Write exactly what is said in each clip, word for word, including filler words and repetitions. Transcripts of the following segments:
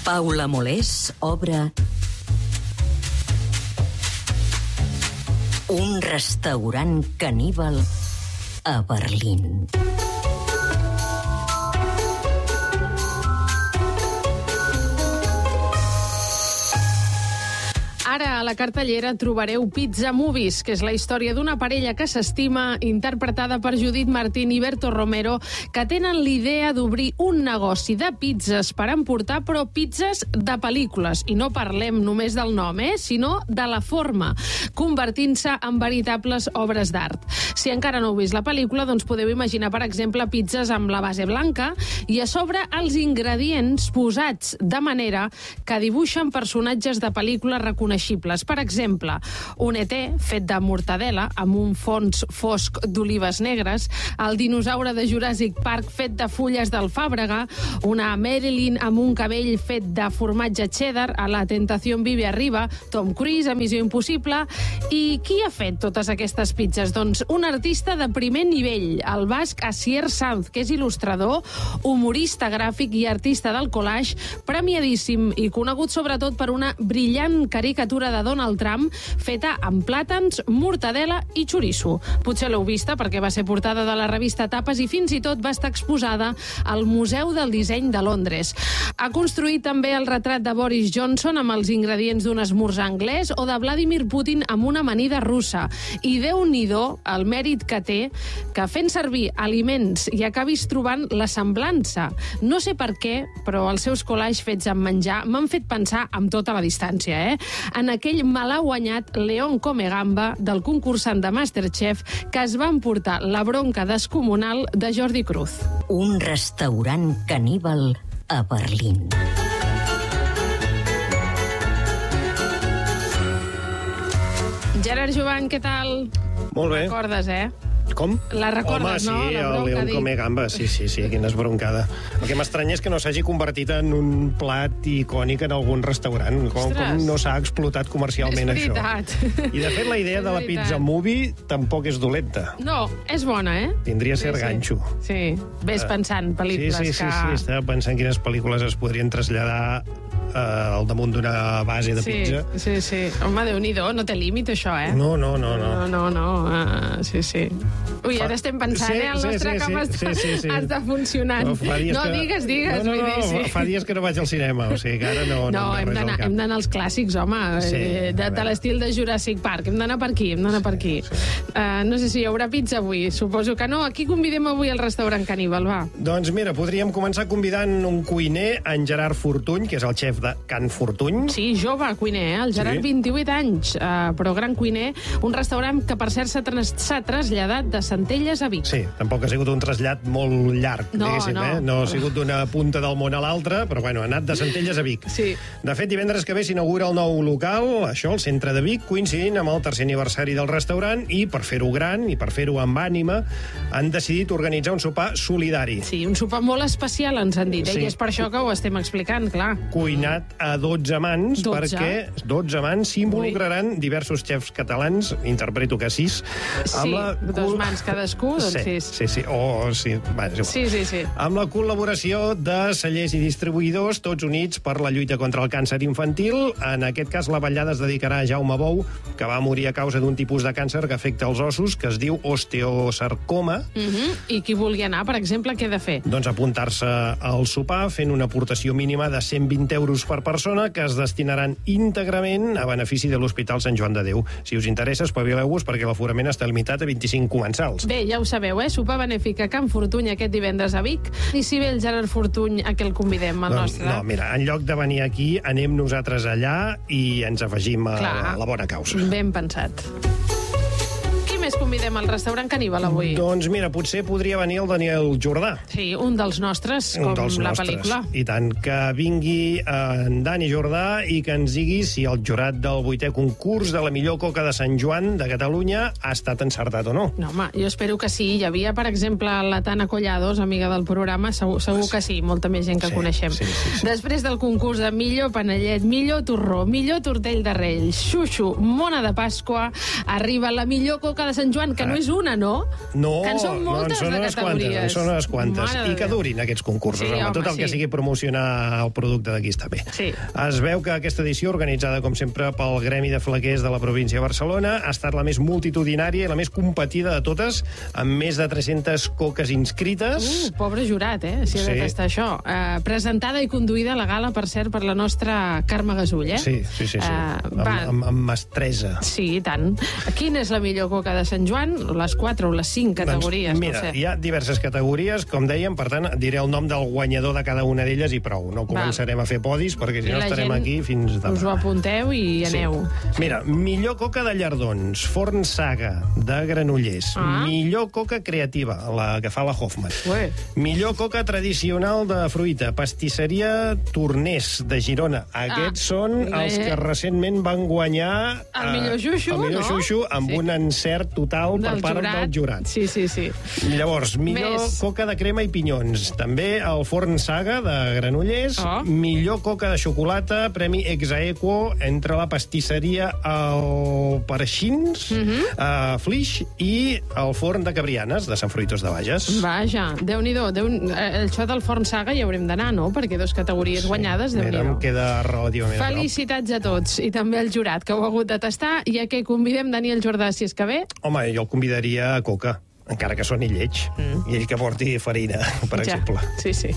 Paula Molés obre un restaurant caníbal a Berlín. Ara a la cartellera trobareu Pizza Movies, que és la història d'una parella que s'estima, interpretada per Judith Martín i Berto Romero, que tenen l'idea d'obrir un negoci de pizzas per emportar, però pizzas de pel·lícules. I no parlem només del nom, eh? sinó de la forma, convertint-se en veritables obres d'art. Si encara no heu vist la pel·lícula, doncs podeu imaginar, per exemple, pizzas amb la base blanca i a sobre els ingredients posats de manera que dibuixen personatges de pel·lícules reconeixibles. Per exemple, un E T fet de mortadela amb un fons fosc d'olives negres, el dinosaure de Jurassic Park fet de fulles d'alfàbrega, una Marilyn amb un cabell fet de formatge cheddar a La Tentación vive arriba, Tom Cruise a Missió Impossible. I qui ha fet totes aquestes pizzas? Doncs un artista de primer nivell, el basc Asier Sanz, que és il·lustrador, humorista gràfic i artista del collage, premiadíssim i conegut sobretot per una brillant caricatura de Donald Trump feta amb plàtans, mortadela i xoriço. Potser l'heu vista perquè va ser portada de la revista Tapes i fins i tot va estar exposada al Museu del Disseny de Londres. Ha construït també el retrat de Boris Johnson amb els ingredients d'un esmorzar anglès o de Vladimir Putin amb una amanida russa. I Déu-n'hi-do el mèrit que té que fent servir aliments i acabis trobant la semblança. No sé per què, però els seus collages fets amb menjar m'han fet pensar amb tota la distància, eh? En aquell malaguanyat León Come Gamba del concursant de Masterchef que es va emportar la bronca descomunal de Jordi Cruz. Un restaurant caníbal a Berlín. Gerard Jovany, què tal? Molt bé. Recordes, eh? Com? La recordes, Home, no? sí, La el bronca León dit. Come Gamba, sí, sí, sí, quina esbroncada. El que m'estranya és que no s'hagi convertit en un plat icònic en algun restaurant. Com, com no s'ha explotat comercialment, És veritat. això. I, de fet, la idea És de la veritat. pizza movie tampoc és dolenta. No, és bona, eh? Tindria a ser Sí, sí. ganxo. Sí, ves pensant pel·lícules Sí, sí, sí, que... sí, estava pensant quines pel·lícules es podrien traslladar eh, al damunt d'una base de sí, pizza. Sí, sí. Home, Déu-n'hi-do, no té límit, això, eh? No, no, no, no. No, no, no. Uh, sí, sí. Ui, ara estem pensant, Sí, eh? El sí, nostre sí, cap sí, està, sí, sí, sí. està funcionant. No, fa dies no que... digues, digues. No, no, vull no, dir, sí. fa dies que no vaig al cinema, o sigui que ara no... No, no hem d'anar hem d'anar als clàssics, home, Sí, eh, de, a de veure. l'estil de Jurassic Park. Hem d'anar per aquí, hem d'anar per aquí. Uh, no sé si hi haurà pizza avui, suposo que no. A qui convidem avui al restaurant caníbal, va? Doncs mira, podríem començar convidant un cuiner, en Gerard Fortuny, que és el xef de Can Fortuny. Sí, jove cuiner, eh? El Gerard, Sí. vint-i-vuit anys, uh, però gran cuiner. Un restaurant que, per cert, s'ha tras s'ha traslladat de Centelles a Vic. Sí, tampoc ha sigut un trasllat molt llarg, No, diguéssim, no. eh? No ha sigut d'una punta del món a l'altra, però bueno, ha anat de Centelles a Vic. Sí. De fet, divendres que ve s'inaugura el nou local, això, al centre de Vic, coincidint amb el tercer aniversari del restaurant, i per fer-ho gran i per fer-ho amb ànima, han decidit organitzar un sopar solidari. Sí, un sopar molt especial, ens han dit, eh? Sí. I és per això que ho estem explicant, clar. Cuinat a dotze mans, dotze? perquè dotze mans s'involucraran diversos xefs catalans, interpreto que sis, Sí, dos mans cadascú, doncs sí, sis. Sí, sí, o... Sí, va, és igual. Sí, sí, sí. Amb la col·laboració de cellers i distribuïdors, tots units per la lluita contra el càncer infantil. En aquest cas, la vetllada es dedicarà a Jaume Bou, que va morir a causa d'un tipus de càncer que afecta els ossos, que es diu osteosarcoma. Uh -huh. I qui vulgui anar, per exemple, què ha de fer? Doncs apuntar-se al sopar fent una aportació mínima de cent vint euros per persona que es destinaran íntegrament a benefici de l'Hospital Sant Joan de Déu. Si us interessa, espavileu-vos perquè l'aforament està limitat a vint-i-cinc comensals. Bé, ja ho sabeu, eh? Sopar benèfic a Can Fortuny aquest divendres a Vic. I si ve el Gerard Fortuny, a què el convidem, el Doncs, nostre? no, mira, en lloc de venir aquí, anem nosaltres allà i ens afegim a Clar. la, la bona causa. Ben pensat. Qui més convidem al restaurant caníbal avui? Doncs mira, potser podria venir el Daniel Jordà. Sí, un dels nostres, com Un dels la nostres. pel·lícula. I tant, que vingui eh, en Dani Jordà i que ens digui si el jurat del vuitè concurs de la millor coca de Sant Joan de Catalunya ha estat encertat o no. No, home, jo espero que sí. Hi havia, per exemple, la Tana Collados, amiga del programa, segur, segur que sí, molta més gent que Sí, coneixem. sí, sí, sí. Després del concurs de millor panellet, millor torró, millor tortell de rell, xuxu, mona de Pasqua, arriba la millor coca de Sant Joan, que no és una, no? No, que en són moltes no, en són de unes categories. Quantes, en són unes quantes. Mare I que de Déu. durin aquests concursos. Sí, home, home, tot el que sí. sigui promocionar el producte d'aquí està bé. Sí. Es veu que aquesta edició, organitzada, com sempre, pel Gremi de Flaquers de la província de Barcelona, ha estat la més multitudinària i la més competida de totes, amb més de tres-centes coques inscrites. Uh, pobre jurat, eh? Si ha Sí. de tastar això. Uh, presentada i conduïda a la gala, per cert, per la nostra Carme Gasull, eh? Sí, sí, sí. sí. Uh, amb, va. amb, amb mestresa. Sí, i tant. Quina és la millor coca de Sant Joan? Les quatre o les cinc categories, doncs, mira, no sé. hi ha diverses categories, com dèiem, per tant, diré el nom del guanyador de cada una d'elles i prou. No començarem a fer podis, perquè si I no la estarem gent aquí fins demà. us ho apunteu i aneu. Sí. Mira, millor coca de llardons, Forn Saga, de Granollers. Ah. Millor coca creativa, la que fa la Hoffman. Ué. Millor coca tradicional de fruita, pastisseria Tornés, de Girona. Aquests Ah. són els Bé. que recentment van guanyar... El eh, millor xuxu, el millor no? xuxu, amb Sí. un encert total per Del part jurat. del jurat. Sí, sí, sí. Llavors, millor Més. coca de crema i pinyons. També el Forn Saga, de Granollers. Oh. Millor coca de xocolata, premi Exaequo, entre la pastisseria el Pareixins, Mhm. uh, Flix, i el Forn de Cabrianes, de Sant Fruitós de Bages. Vaja, Déu-n'hi-do. Déu eh, això del Forn Saga hi haurem d'anar, no? Perquè dos categories guanyades, Mira, em Déu-n'hi-do. queda relativament a prop. Felicitats a tots, i també al jurat, que ho ha hagut de tastar, i a què convidem Daniel Jordà, si és que ve. Home, jo el convidaria a coca, encara que soni lleig. Mm. I ell que porti farina, per Ja. exemple. Sí, sí.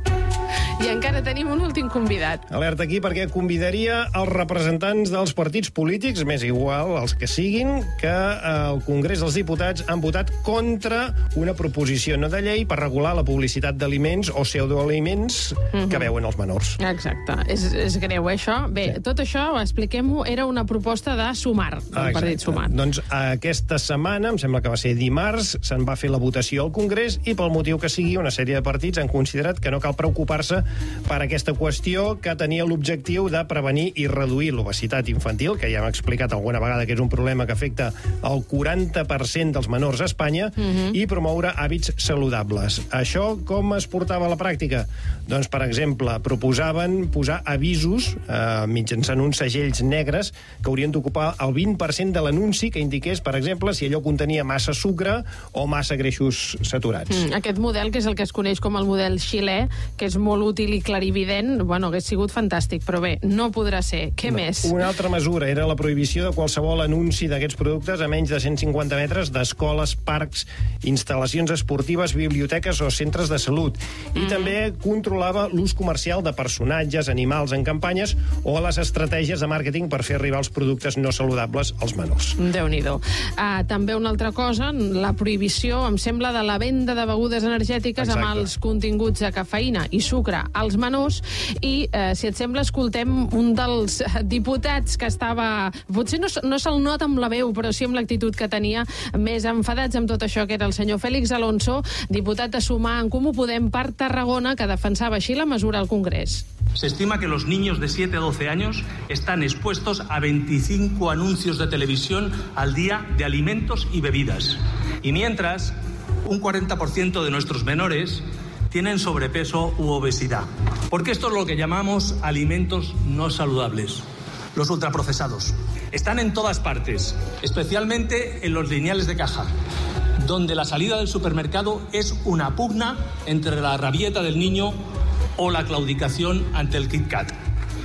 I encara tenim un últim convidat. Alerta aquí perquè convidaria els representants dels partits polítics, més igual els que siguin, que al Congrés dels Diputats han votat contra una proposició no de llei per regular la publicitat d'aliments o pseudoaliments Mhm. que veuen els menors. Exacte. És, és greu, eh, això? Bé, Sí. tot això, expliquem-ho, era una proposta de Sumar, del Ah, Partit exacte. Sumar. Doncs aquesta setmana, em sembla que va ser dimarts, se'n va fer la votació al Congrés i pel motiu que sigui, una sèrie de partits han considerat que no cal preocupar-se per aquesta qüestió que tenia l'objectiu de prevenir i reduir l'obesitat infantil, que ja hem explicat alguna vegada que és un problema que afecta el quaranta per cent dels menors a Espanya, Mhm. i promoure hàbits saludables. Això com es portava a la pràctica? Doncs, per exemple, proposaven posar avisos eh, mitjançant uns segells negres que haurien d'ocupar el vint per cent de l'anunci que indiqués, per exemple, si allò contenia massa sucre o massa greixos saturats. Mm, aquest model, que és el que es coneix com el model xilè, que és molt útil i clarivident, bueno, hagués sigut fantàstic, però bé, no podrà ser. Què No. més? Una altra mesura era la prohibició de qualsevol anunci d'aquests productes a menys de cent cinquanta metres d'escoles, parcs, instal·lacions esportives, biblioteques o centres de salut. I Mhm. també controlava l'ús comercial de personatges, animals en campanyes o les estratègies de màrqueting per fer arribar els productes no saludables als menors. Déu-n'hi-do. Uh, també una altra cosa, la prohibició, em sembla, de la venda de begudes energètiques Exacte. amb els continguts de cafeïna i sucre als menors, i, uh, si et sembla, escoltem un dels eh, diputats que estava... Potser no, no se'l nota amb la veu, però sí amb l'actitud que tenia, més enfadats amb tot això, que era el senyor Félix Alonso, diputat de Sumar en Comú Podem per Tarragona, que defensava així la mesura al Congrés. Se estima que los niños de siete a doce años están expuestos a veinticinco anuncios de televisión al día de alimentos y bebidas. Y mientras, un cuarenta por ciento de nuestros menores tienen sobrepeso u obesidad. Porque esto es lo que llamamos alimentos no saludables. Los ultraprocesados. Están en todas partes, especialmente en los lineales de caja, donde la salida del supermercado es una pugna entre la rabieta del niño o la claudicación ante el Kit Kat.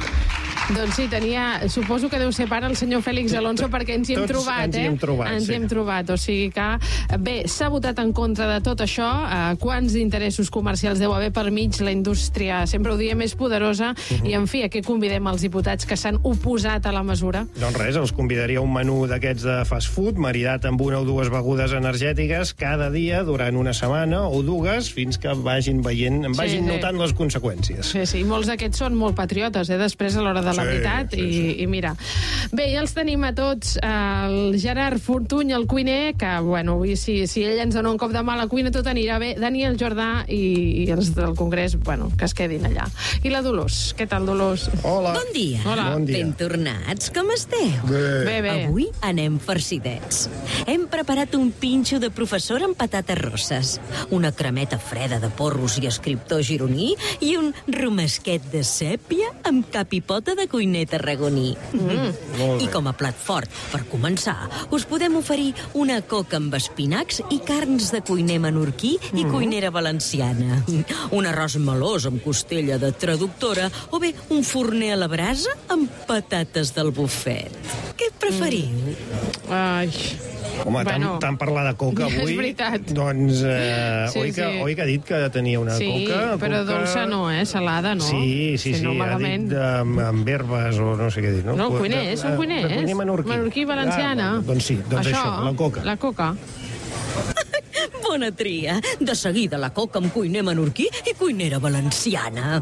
Doncs sí, tenia... Suposo que deu ser pare el senyor Fèlix Alonso, perquè ens hi hem Tots trobat, ens eh? hi hem trobat, ens sí. hi hem trobat, o sigui que... Bé, s'ha votat en contra de tot això. Eh, quants interessos comercials deu haver per mig? La indústria, sempre ho diem, és poderosa. Mhm. I, en fi, a què convidem els diputats que s'han oposat a la mesura? Doncs res, els convidaria a un menú d'aquests de fast food, maridat amb una o dues begudes energètiques cada dia durant una setmana o dues, fins que vagin veient, en Sí, vagin sí. notant les conseqüències. Sí, sí, molts d'aquests són molt patriotes, eh, després a l'hora de la Sí, veritat, sí, i, sí. i mira. Bé, ja els tenim a tots, el Gerard Fortuny, el cuiner, que, bueno, i si, si ell ens dona un cop de mà a la cuina, tot anirà bé. Daniel Jordà i, i els del Congrés, bueno, que es quedin allà. I la Dolors, què tal, Dolors? Hola. Bon dia. Hola. Bon dia. Ben tornats, com esteu? Bé. Bé, bé. Avui anem farcidets. Hem preparat un pinxo de professor amb patates rosses, una cremeta freda de porros i escriptor gironí i un romesquet de sèpia amb cap i pota de cuiner tarragoní. Molt I bé. com a plat fort, per començar, us podem oferir una coca amb espinacs i carns de cuiner menorquí i cuinera valenciana. Un arròs melós amb costella de traductora o bé un forner a la brasa amb patates del bufet. Què preferiu? Ai... Home, Bueno, tant, tant parlar de coca és avui... veritat. Doncs, eh, Sí, oi, que, sí. oi que ha dit que tenia una Sí, coca? però coca... dolça no, eh? Salada no. Sí, sí, Si sí, no, ha malament. dit de, amb, amb herbes o no sé què dir. No, No, De- cuiners, són de- cuiners. De cuiner menorquí. Menorquí valenciana. Ah, doncs sí, doncs això, la coca. La coca. Bona tria. De seguida la coca amb cuiner menorquí i cuinera valenciana.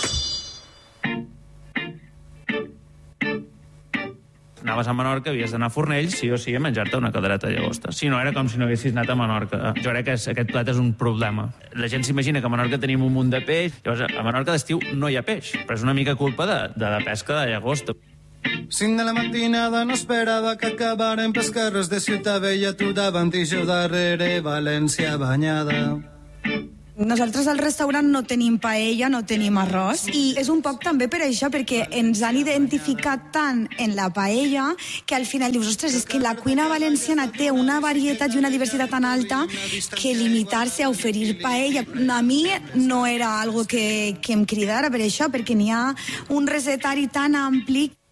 Anaves a Menorca, havies d'anar a Fornells, sí o sí, a menjar-te una caldereta de llagosta. Si no, era com si no haguessis anat a Menorca. Jo crec que és, aquest plat és un problema. La gent s'imagina que a Menorca tenim un munt de peix, llavors a Menorca d'estiu no hi ha peix, però és una mica culpa de, de la pesca de llagosta. Cinc de la matinada no esperava que acabaren pels carrers de Ciutat Vella, tu davant i jo darrere, València banyada. Nosaltres al restaurant no tenim paella, no tenim arròs, i és un poc també per això, perquè ens han identificat tant en la paella que al final dius, ostres, és que la cuina valenciana té una varietat i una diversitat tan alta que limitar-se a oferir paella a mi no era algo que, que em cridara per això, perquè n'hi ha un resetari tan ampli.